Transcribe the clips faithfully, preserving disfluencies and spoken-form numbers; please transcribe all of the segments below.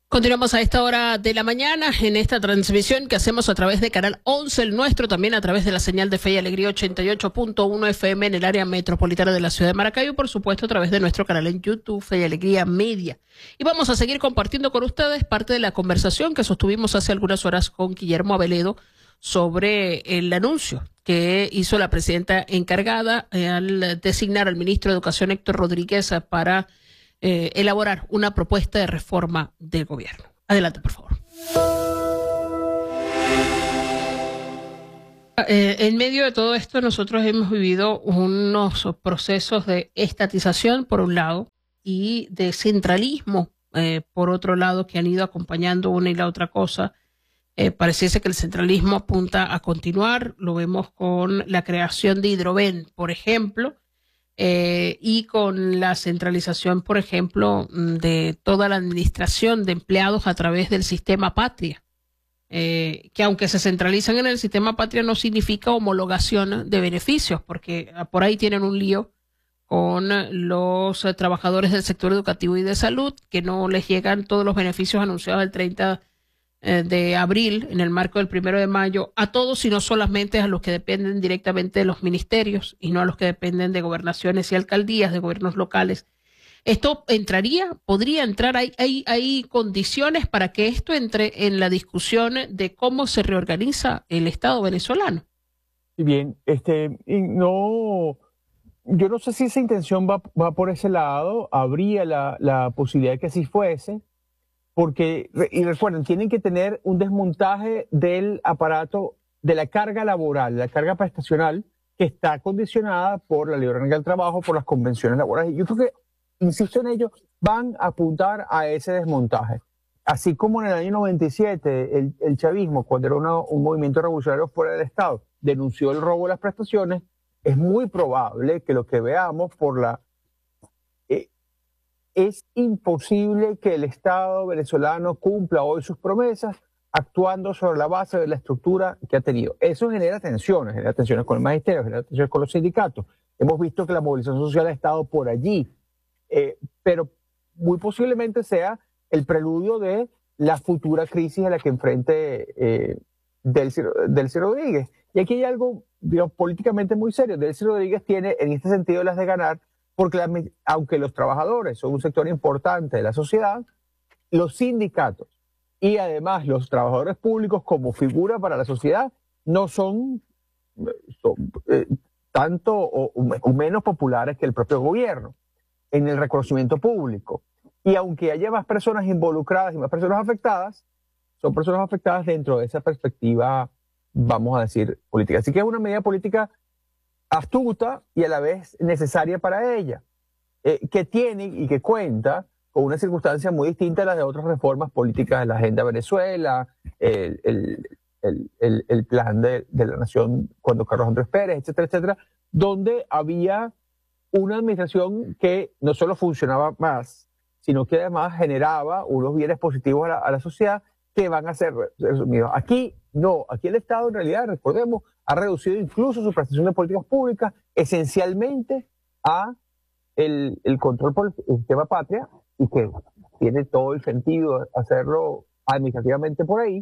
Continuamos a esta hora de la mañana en esta transmisión que hacemos a través de Canal once, el nuestro, también a través de la señal de Fe y Alegría ochenta y ocho punto uno F M en el área metropolitana de la ciudad de Maracaibo y por supuesto a través de nuestro canal en YouTube, Fe y Alegría Media. Y vamos a seguir compartiendo con ustedes parte de la conversación que sostuvimos hace algunas horas con Guillermo Aveledo sobre el anuncio que hizo la presidenta encargada eh, al designar al ministro de Educación Héctor Rodríguez para Eh, elaborar una propuesta de reforma del gobierno. Adelante, por favor. Eh, en medio de todo esto, nosotros hemos vivido unos procesos de estatización, por un lado, y de centralismo, eh, por otro lado, que han ido acompañando una y la otra cosa. Eh, pareciese que el centralismo apunta a continuar. Lo vemos con la creación de Hidroven, por ejemplo, Eh, y con la centralización, por ejemplo, de toda la administración de empleados a través del sistema Patria, eh, que aunque se centralizan en el sistema Patria no significa homologación de beneficios, porque por ahí tienen un lío con los eh, trabajadores del sector educativo y de salud, que no les llegan todos los beneficios anunciados el treinta de abril en el marco del primero de mayo a todos, sino solamente a los que dependen directamente de los ministerios y no a los que dependen de gobernaciones y alcaldías, de gobiernos locales. ¿Esto entraría? ¿Podría entrar? ¿Hay, hay, hay condiciones para que esto entre en la discusión de cómo se reorganiza el Estado venezolano? Bien, este, no, yo no sé si esa intención va, va por ese lado. Habría la, la posibilidad de que así fuese. Porque, y recuerden, tienen que tener un desmontaje del aparato de la carga laboral, de la carga prestacional, que está condicionada por la Ley Orgánica del Trabajo, por las convenciones laborales. Yo creo que, insisto en ello, van a apuntar a ese desmontaje. Así como en el año noventa y siete, el, el chavismo, cuando era una, un movimiento revolucionario fuera del Estado, denunció el robo de las prestaciones, es muy probable que lo que veamos por la... Es imposible que el Estado venezolano cumpla hoy sus promesas actuando sobre la base de la estructura que ha tenido. Eso genera tensiones, genera tensiones con el magisterio, genera tensiones con los sindicatos. Hemos visto que la movilización social ha estado por allí, eh, pero muy posiblemente sea el preludio de la futura crisis a la que enfrente eh, Delcy, Delcy Rodríguez. Y aquí hay algo, digamos, políticamente muy serio. Delcy Rodríguez tiene, en este sentido, las de ganar, porque la, aunque los trabajadores son un sector importante de la sociedad, los sindicatos y además los trabajadores públicos como figura para la sociedad no son, son eh, tanto o, o menos populares que el propio gobierno en el reconocimiento público. Y aunque haya más personas involucradas y más personas afectadas, son personas afectadas dentro de esa perspectiva, vamos a decir, política. Así que es una medida política astuta y a la vez necesaria para ella, eh, que tiene y que cuenta con una circunstancia muy distinta a las de otras reformas políticas de la Agenda Venezuela, el, el, el, el, el plan de, de la nación cuando Carlos Andrés Pérez, etcétera, etcétera, donde había una administración que no solo funcionaba más, sino que además generaba unos bienes positivos a la, a la sociedad que van a ser resumidos. Aquí no, aquí el Estado en realidad, recordemos, ha reducido incluso su prestación de políticas públicas esencialmente a el, el control por el sistema Patria, y que tiene todo el sentido hacerlo administrativamente por ahí,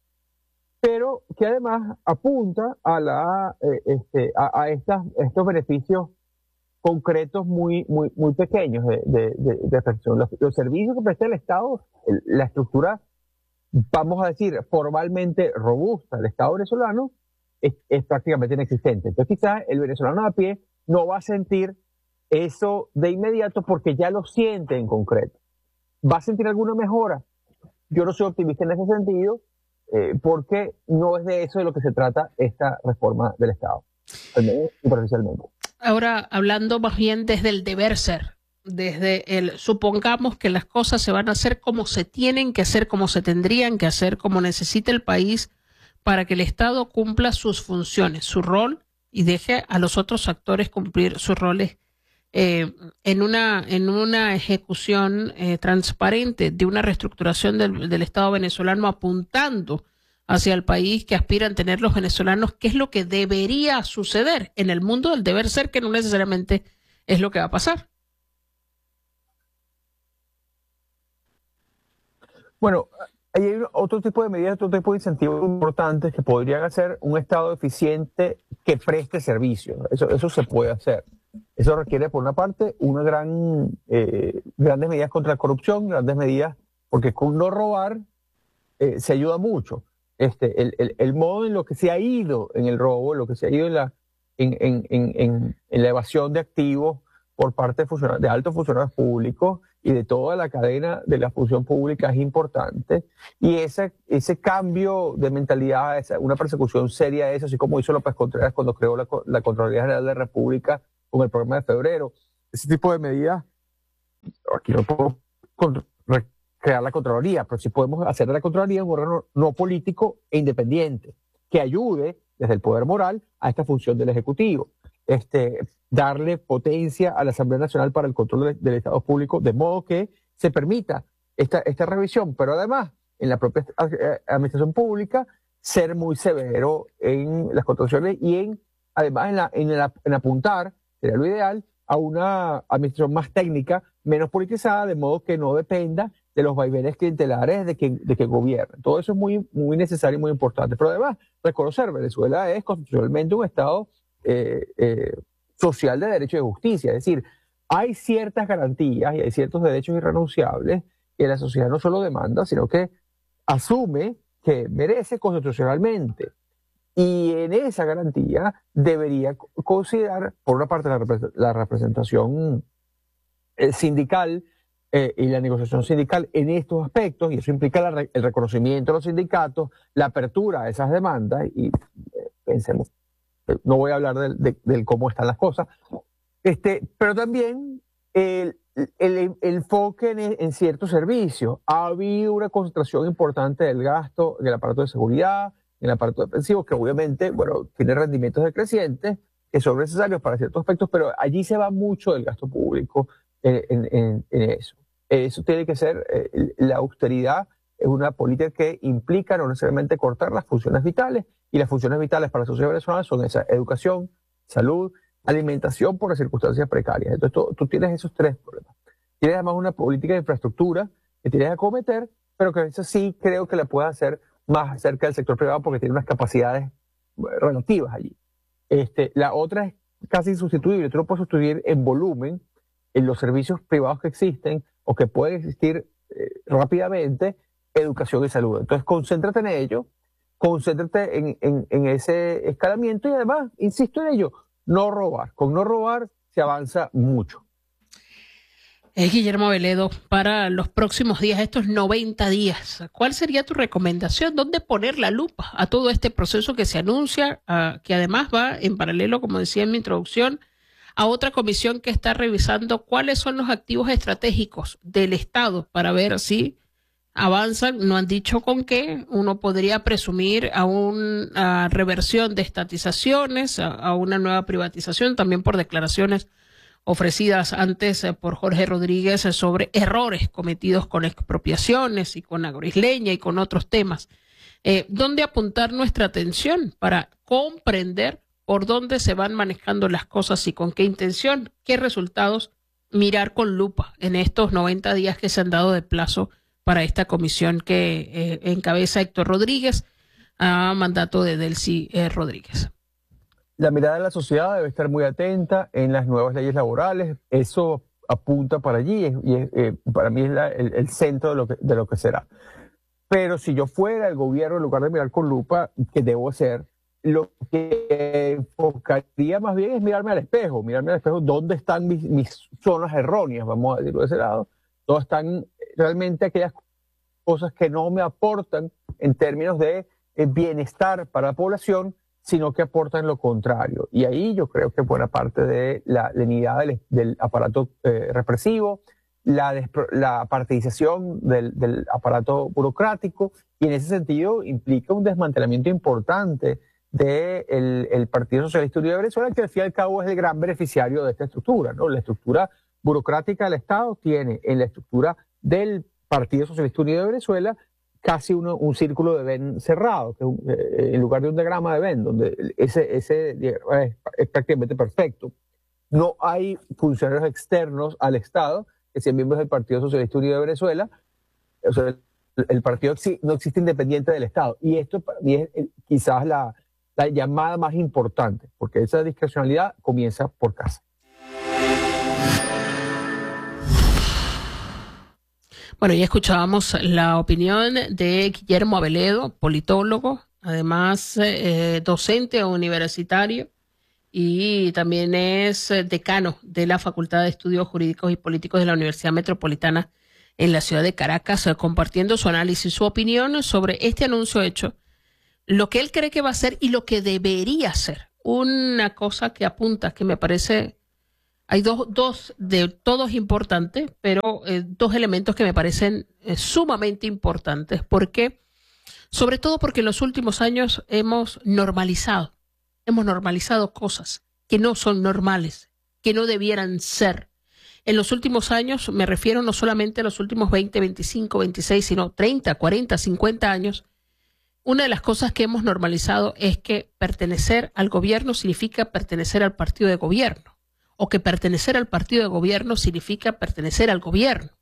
pero que además apunta a, la, eh, este, a, a estas, estos beneficios concretos muy, muy, muy pequeños de, de, de, de prestación. Los, los servicios que presta el Estado, el, la estructura, vamos a decir, formalmente robusta del Estado venezolano, es, es prácticamente inexistente. Entonces quizás el venezolano a pie no va a sentir eso de inmediato porque ya lo siente en concreto. ¿Va a sentir alguna mejora? Yo no soy optimista en ese sentido, eh, porque no es de eso de lo que se trata esta reforma del Estado, superficialmente. Ahora, hablando más bien desde el deber ser, desde el supongamos que las cosas se van a hacer como se tienen que hacer, como se tendrían que hacer, como necesita el país para que el Estado cumpla sus funciones, su rol, y deje a los otros actores cumplir sus roles eh, en una en una ejecución eh, transparente de una reestructuración del, del Estado venezolano apuntando hacia el país que aspiran tener los venezolanos, ¿qué es lo que debería suceder en el mundo del deber ser, que no necesariamente es lo que va a pasar? Bueno, hay otro tipo de medidas, otro tipo de incentivos importantes que podrían hacer un Estado eficiente que preste servicios. Eso, eso se puede hacer. Eso requiere, por una parte, una gran, eh, grandes medidas contra la corrupción, grandes medidas, porque con no robar eh, se ayuda mucho. Este, el, el, el modo en lo que se ha ido en el robo, lo que se ha ido en la, en, en, en, en, en la evasión de activos por parte de, funcionarios, de altos funcionarios públicos y de toda la cadena de la función pública es importante. Y ese, ese cambio de mentalidad, esa, una persecución seria de eso, así como hizo López Contreras cuando creó la, la Contraloría General de la República con el programa de febrero. Ese tipo de medidas, aquí no puedo crear la Contraloría, pero sí podemos hacer de la Contraloría un órgano no político e independiente que ayude desde el poder moral a esta función del Ejecutivo. Este, darle potencia a la Asamblea Nacional para el control del, del Estado público, de modo que se permita esta, esta revisión, pero además en la propia administración pública ser muy severo en las contrataciones y en, además en, la, en, la, en apuntar, sería lo ideal, a una administración más técnica, menos politizada, de modo que no dependa de los vaivenes clientelares de que, de que gobiernen. Todo eso es muy, muy necesario y muy importante. Pero además, reconocer, Venezuela es constitucionalmente un Estado eh, eh, social de derecho y de justicia. Es decir, hay ciertas garantías y hay ciertos derechos irrenunciables que la sociedad no solo demanda, sino que asume que merece constitucionalmente. Y en esa garantía debería considerar, por una parte, la, la representación eh, sindical eh, y la negociación sindical en estos aspectos, y eso implica la, el reconocimiento de los sindicatos, la apertura a esas demandas, y eh, pensemos, no voy a hablar del, de, del cómo están las cosas, este, pero también el, el, el enfoque en, en ciertos servicios. Ha habido una concentración importante del gasto en el aparato de seguridad, en el aparato defensivo, que obviamente, bueno, tiene rendimientos decrecientes, que son necesarios para ciertos aspectos, pero allí se va mucho del gasto público en, en, en eso. Eso tiene que ser, eh, la austeridad es una política que implica no necesariamente cortar las funciones vitales, y las funciones vitales para la sociedad venezolana son esa: educación, salud, alimentación por las circunstancias precarias. Entonces tú, tú tienes esos tres problemas. Tienes además una política de infraestructura que tienes que acometer, pero que eso sí creo que la puedes hacer más cerca del sector privado porque tiene unas capacidades relativas allí. Este, la otra es casi insustituible. Tú no puedes sustituir en volumen en los servicios privados que existen o que pueden existir eh, rápidamente, educación y salud. Entonces, concéntrate en ello, concéntrate en, en, en ese escalamiento y además, insisto en ello, no robar. Con no robar se avanza mucho. Es Guillermo Veledo, para los próximos días, estos noventa días, ¿cuál sería tu recomendación? ¿Dónde poner la lupa a todo este proceso que se anuncia, uh, que además va en paralelo, como decía en mi introducción, a otra comisión que está revisando cuáles son los activos estratégicos del Estado para ver si avanzan? No han dicho con qué. Uno podría presumir a una reversión de estatizaciones, a, a una nueva privatización, también por declaraciones ofrecidas antes eh, por Jorge Rodríguez eh, sobre errores cometidos con expropiaciones y con agroisleña y con otros temas. Eh, ¿Dónde apuntar nuestra atención para comprender por dónde se van manejando las cosas y con qué intención, qué resultados mirar con lupa en estos noventa días que se han dado de plazo para esta comisión que eh, encabeza Héctor Rodríguez a mandato de Delcy eh, Rodríguez? La mirada de la sociedad debe estar muy atenta en las nuevas leyes laborales. Eso apunta para allí y, es, y es, eh, para mí es la, el, el centro de lo, que, de lo que será. Pero si yo fuera el gobierno, en lugar de mirar con lupa, ¿qué debo hacer? Lo que enfocaría más bien es mirarme al espejo, mirarme al espejo dónde están mis, mis zonas erróneas, vamos a decirlo de ese lado. ¿Dónde están realmente aquellas cosas que no me aportan en términos de eh, bienestar para la población, sino que aportan lo contrario? Y ahí yo creo que buena parte de la lenidad del, del aparato eh, represivo, la, la partidización del, del aparato burocrático, y en ese sentido implica un desmantelamiento importante del de el Partido Socialista Unido de Venezuela, que al fin y al cabo es el gran beneficiario de esta estructura, ¿no? La estructura burocrática del Estado tiene en la estructura del Partido Socialista Unido de Venezuela casi uno, un círculo de Venn cerrado, que un, eh, en lugar de un diagrama de Venn, donde ese, ese es, es prácticamente perfecto. No hay funcionarios externos al Estado que sean miembros del Partido Socialista Unido de Venezuela. O sea, el partido no existe independiente del Estado. Y esto para mí es quizás la, la llamada más importante, porque esa discrecionalidad comienza por casa. Bueno, ya escuchábamos la opinión de Guillermo Aveledo, politólogo, además eh, docente universitario y también es decano de la Facultad de Estudios Jurídicos y Políticos de la Universidad Metropolitana en la ciudad de Caracas, compartiendo su análisis, su opinión sobre este anuncio hecho, lo que él cree que va a ser y lo que debería ser. Una cosa que apunta, que me parece... Hay dos, dos de todos importantes, pero eh, dos elementos que me parecen eh, sumamente importantes. ¿Por qué? Sobre todo porque en los últimos años hemos normalizado, hemos normalizado cosas que no son normales, que no debieran ser. En los últimos años, me refiero no solamente a los últimos veinte, veinticinco, veintiséis, sino treinta, cuarenta, cincuenta años. Una de las cosas que hemos normalizado es que pertenecer al gobierno significa pertenecer al partido de gobierno. O que pertenecer al partido de gobierno significa pertenecer al gobierno.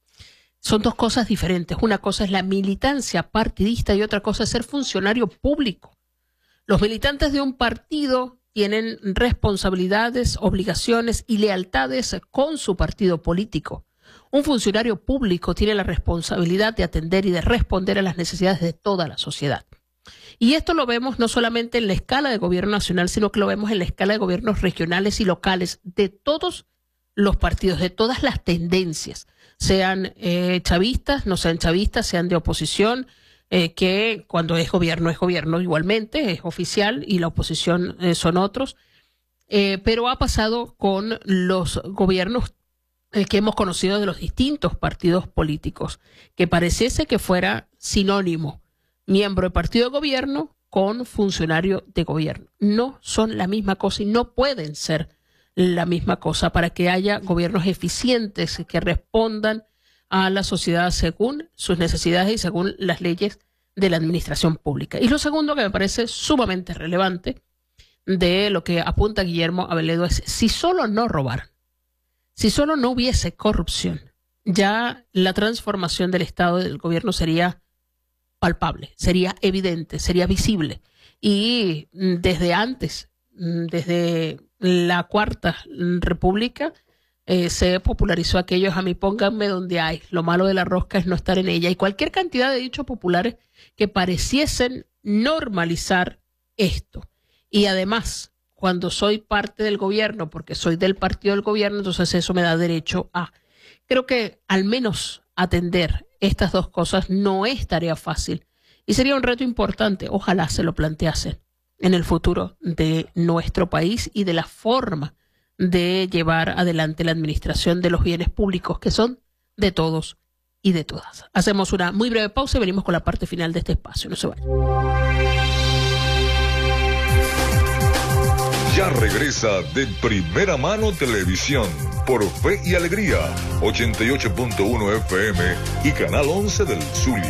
Son dos cosas diferentes. Una cosa es la militancia partidista y otra cosa es ser funcionario público. Los militantes de un partido tienen responsabilidades, obligaciones y lealtades con su partido político. Un funcionario público tiene la responsabilidad de atender y de responder a las necesidades de toda la sociedad. Y esto lo vemos no solamente en la escala de gobierno nacional, sino que lo vemos en la escala de gobiernos regionales y locales de todos los partidos, de todas las tendencias, sean eh, chavistas, no sean chavistas, sean de oposición, eh, que cuando es gobierno es gobierno igualmente, es oficial y la oposición eh, son otros. Eh, pero ha pasado con los gobiernos eh, que hemos conocido de los distintos partidos políticos, que pareciese que fuera sinónimo. Miembro de partido de gobierno con funcionario de gobierno. No son la misma cosa y no pueden ser la misma cosa para que haya gobiernos eficientes que respondan a la sociedad según sus necesidades y según las leyes de la administración pública. Y lo segundo que me parece sumamente relevante de lo que apunta Guillermo Aveledo es si solo no robaran, si solo no hubiese corrupción, ya la transformación del Estado y del gobierno sería palpable, sería evidente, sería visible. Y desde antes, desde la Cuarta República, eh, se popularizó aquello, a mí pónganme donde hay, lo malo de la rosca es no estar en ella, y cualquier cantidad de dichos populares que pareciesen normalizar esto. Y además, cuando soy parte del gobierno, porque soy del partido del gobierno, entonces eso me da derecho a... Creo que al menos atender estas dos cosas no es tarea fácil y sería un reto importante. Ojalá se lo planteasen en el futuro de nuestro país y de la forma de llevar adelante la administración de los bienes públicos que son de todos y de todas. Hacemos una muy breve pausa y venimos con la parte final de este espacio. No se vayan. Ya regresa de Primera Mano Televisión por Fe y Alegría, ochenta y ocho punto uno F M y Canal once del Zulia.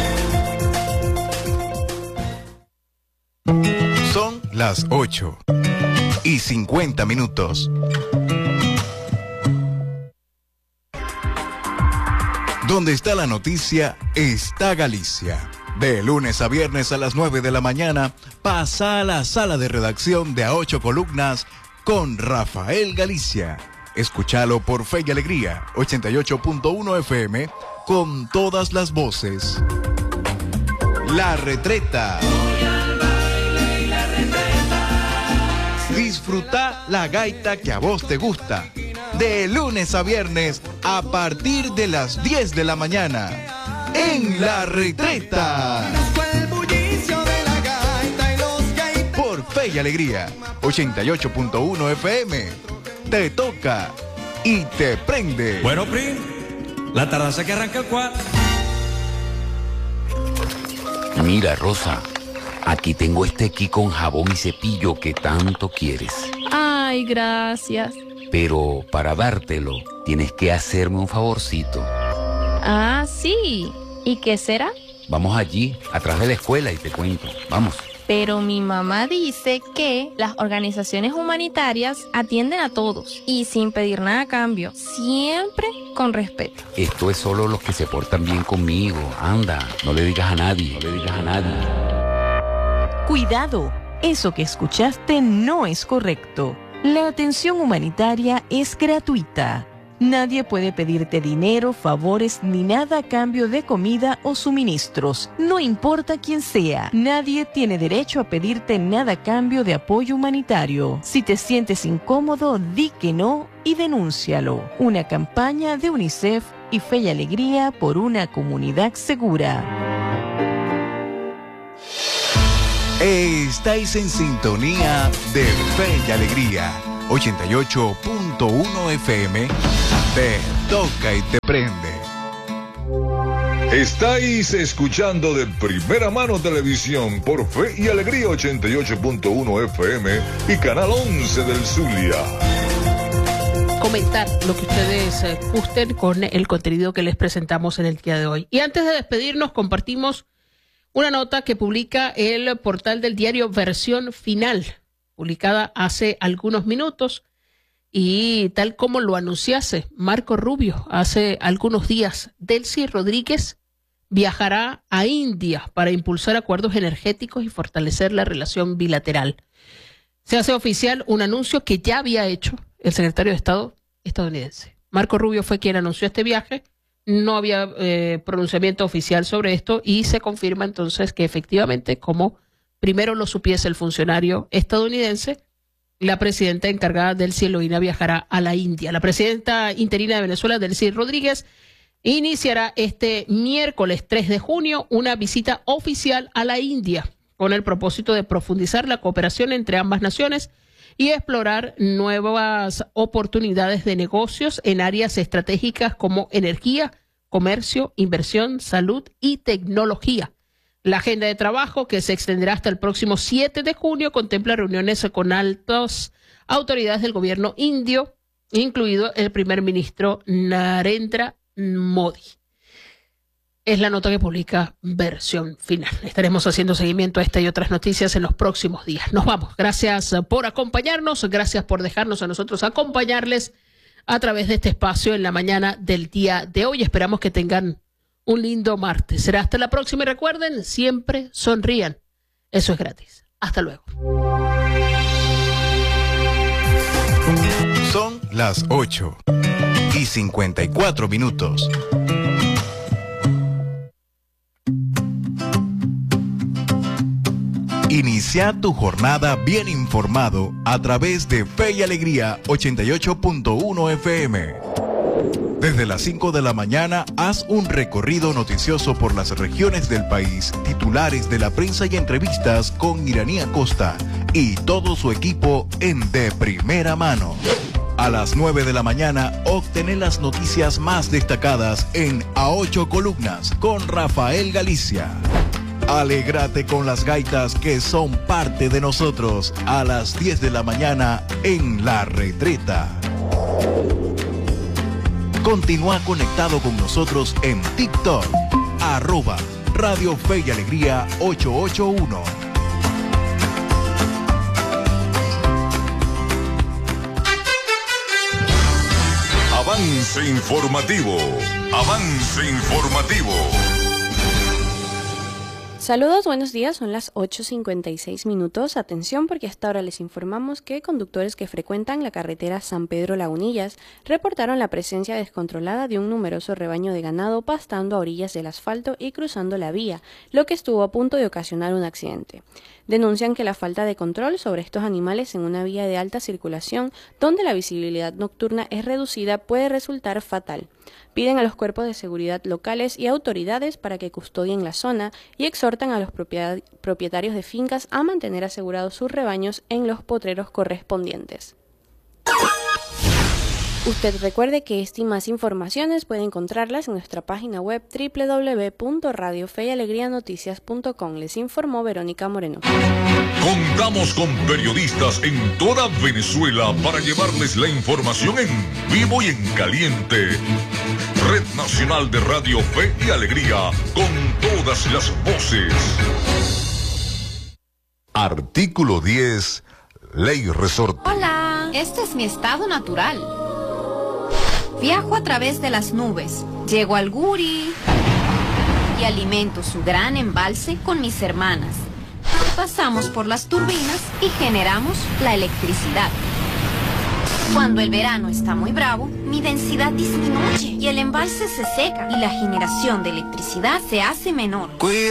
Son las ocho y cincuenta minutos. Donde está la noticia, está Galicia. De lunes a viernes a las nueve de la mañana, pasa a la sala de redacción de A Ocho Columnas con Rafael Galicia. Escúchalo por Fe y Alegría, ochenta y ocho punto uno F M, con todas las voces. La Retreta. Disfruta la gaita que a vos te gusta. De lunes a viernes a partir de las diez de la mañana. En La Retreta. Por Fe y Alegría, ochenta y ocho punto uno F M. Te toca y te prende. Bueno, Pri, la tardanza que arranca el cuatro. Mira, Rosa, aquí tengo este aquí con jabón y cepillo que tanto quieres. Ay, gracias. Pero para dártelo, tienes que hacerme un favorcito. Ah, sí. ¿Y qué será? Vamos allí, atrás de la escuela, y te cuento. Vamos. Pero mi mamá dice que las organizaciones humanitarias atienden a todos y sin pedir nada a cambio, siempre con respeto. Esto es solo los que se portan bien conmigo. Anda, no le digas a nadie, no le digas a nadie. Cuidado, eso que escuchaste no es correcto. La atención humanitaria es gratuita. Nadie puede pedirte dinero, favores ni nada a cambio de comida o suministros. No importa quién sea, nadie tiene derecho a pedirte nada a cambio de apoyo humanitario. Si te sientes incómodo, di que no y denúncialo. Una campaña de UNICEF y Fe y Alegría por una comunidad segura. Estáis en sintonía de Fe y Alegría. ochenta y ocho punto uno F M, te toca y te prende. Estáis escuchando de primera mano televisión por Fe y Alegría ochenta y ocho punto uno F M y Canal once del Zulia. Comentar lo que ustedes eh, gusten con el contenido que les presentamos en el día de hoy. Y antes de despedirnos, compartimos una nota que publica el portal del diario Versión Final, publicada hace algunos minutos, y tal como lo anunciase Marco Rubio hace algunos días, Delcy Rodríguez viajará a India para impulsar acuerdos energéticos y fortalecer la relación bilateral. Se hace oficial un anuncio que ya había hecho el secretario de Estado estadounidense. Marco Rubio fue quien anunció este viaje, no había eh, pronunciamiento oficial sobre esto y se confirma entonces que efectivamente, como primero lo supiese el funcionario estadounidense, la presidenta encargada Delcy Eloína viajará a la India. La presidenta interina de Venezuela, Delcy Rodríguez, iniciará este miércoles tres de junio una visita oficial a la India con el propósito de profundizar la cooperación entre ambas naciones y explorar nuevas oportunidades de negocios en áreas estratégicas como energía, comercio, inversión, salud y tecnología. La agenda de trabajo, que se extenderá hasta el próximo siete de junio, contempla reuniones con altas autoridades del gobierno indio, incluido el primer ministro Narendra Modi. Es la nota que publica Versión Final. Estaremos haciendo seguimiento a esta y otras noticias en los próximos días. Nos vamos. Gracias por acompañarnos. Gracias por dejarnos a nosotros acompañarles a través de este espacio en la mañana del día de hoy. Esperamos que tengan un lindo martes. Será hasta la próxima y recuerden, siempre sonrían. Eso es gratis. Hasta luego. Son las ocho y cincuenta y cuatro minutos. Inicia tu jornada bien informado a través de Fe y Alegría ochenta y ocho punto uno F M. Desde las cinco de la mañana, haz un recorrido noticioso por las regiones del país, titulares de la prensa y entrevistas con Iranía Costa y todo su equipo en De Primera Mano. A las nueve de la mañana, obtener las noticias más destacadas en A Ocho Columnas con Rafael Galicia. Alégrate con las gaitas que son parte de nosotros a las diez de la mañana en La Retreta. Continúa conectado con nosotros en TikTok, arroba Radio Fe y Alegría ochocientos ochenta y uno. Avance informativo, avance informativo. Saludos, buenos días, son las ocho cincuenta y seis minutos. Atención porque hasta ahora les informamos que conductores que frecuentan la carretera San Pedro Lagunillas reportaron la presencia descontrolada de un numeroso rebaño de ganado pastando a orillas del asfalto y cruzando la vía, lo que estuvo a punto de ocasionar un accidente. Denuncian que la falta de control sobre estos animales en una vía de alta circulación, donde la visibilidad nocturna es reducida, puede resultar fatal. Piden a los cuerpos de seguridad locales y autoridades para que custodien la zona y exhortan a los propietarios de fincas a mantener asegurados sus rebaños en los potreros correspondientes. Usted recuerde que esta y más informaciones puede encontrarlas en nuestra página web doble u doble u doble u punto radio fe y alegría noticias punto com. Les informó Verónica Moreno. Contamos con periodistas en toda Venezuela para llevarles la información en vivo y en caliente. Red Nacional de Radio Fe y Alegría, con todas las voces. Artículo diez. Ley Resorte. Hola, este es mi estado natural. Viajo a través de las nubes, llego al Guri y alimento su gran embalse con mis hermanas. Pasamos por las turbinas y generamos la electricidad. Cuando el verano está muy bravo, mi densidad disminuye y el embalse se seca y la generación de electricidad se hace menor.